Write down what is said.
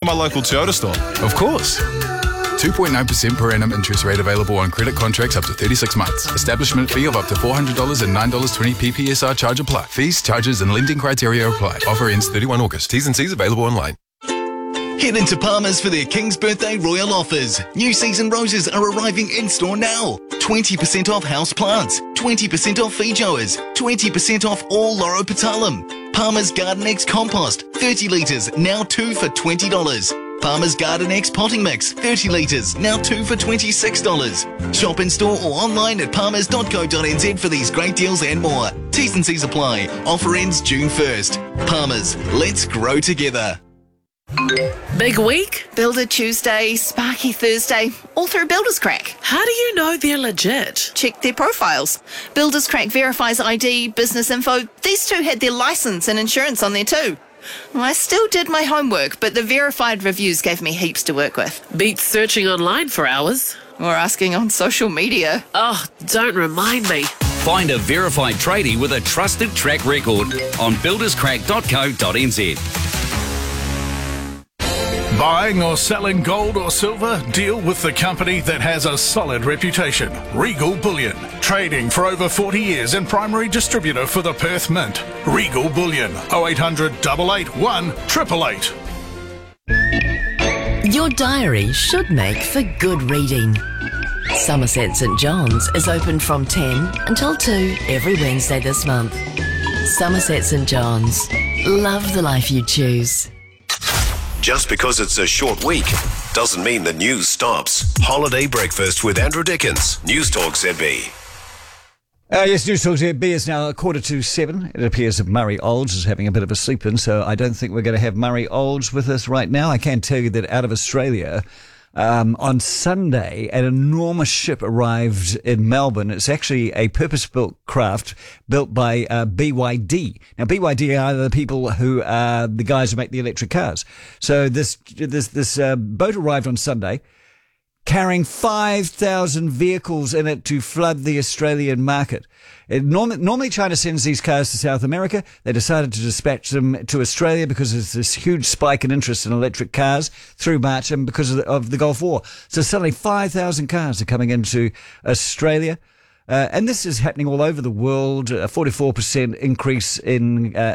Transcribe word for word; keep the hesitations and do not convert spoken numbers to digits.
my local Toyota store. Of course. two point nine percent per annum interest rate available on credit contracts up to thirty-six months. Establishment fee of up to four hundred dollars and nine dollars twenty P P S R charge apply. Fees, charges and lending criteria apply. Offer ends thirty-first August. T's and C's available online. Head into Palmer's for their King's Birthday Royal offers. New season roses are arriving in-store now. twenty percent off house plants, twenty percent off feijoas, twenty percent off all Loropetalum. Palmer's Garden X Compost, thirty litres, now two for twenty dollars. Palmer's Garden X Potting Mix, thirty litres, now two for twenty-six dollars. Shop in store or online at palmers dot co dot n z for these great deals and more. T's and C's apply. Offer ends June first. Palmer's, let's grow together. Big week? Builder Tuesday, Sparky Thursday, all through Builders Crack. How do you know they're legit? Check their profiles. Builders Crack verifies I D, business info. These two had their license and insurance on there too. I still did my homework, but the verified reviews gave me heaps to work with. Beats searching online for hours. Or asking on social media. Oh, don't remind me. Find a verified tradie with a trusted track record on builders crack dot co dot n z. Buying or selling gold or silver? Deal with the company that has a solid reputation. Regal Bullion. Trading for over forty years and primary distributor for the Perth Mint. Regal Bullion. oh eight hundred, eight eight one, eight eight eight. Your diary should make for good reading. Somerset St John's is open from ten until two every Wednesday this month. Somerset St John's. Love the life you choose. Just because it's a short week doesn't mean the news stops. Holiday Breakfast with Andrew Dickens. News Talk Z B. Uh, yes, News Talk Z B is now a quarter to seven. It appears that Murray Olds is having a bit of a sleep in, so I don't think we're going to have Murray Olds with us right now. I can tell you that out of Australia, Um, on Sunday, an enormous ship arrived in Melbourne. It's actually a purpose-built craft built by uh, B Y D. Now, B Y D are the people who are the guys who make the electric cars. So this this this uh, boat arrived on Sunday, carrying five thousand vehicles in it to flood the Australian market. It, norm- normally China sends these cars to South America. They decided to dispatch them to Australia because there's this huge spike in interest in electric cars through March and because of the, of the Gulf War. So suddenly five thousand cars are coming into Australia. Uh, and this is happening all over the world. A forty-four percent increase in uh,